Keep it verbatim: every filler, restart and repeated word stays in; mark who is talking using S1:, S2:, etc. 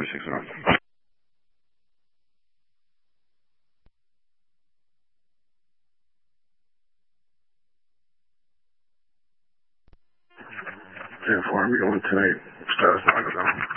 S1: thirty-six North. Ten four, we going tonight. Stars not go down.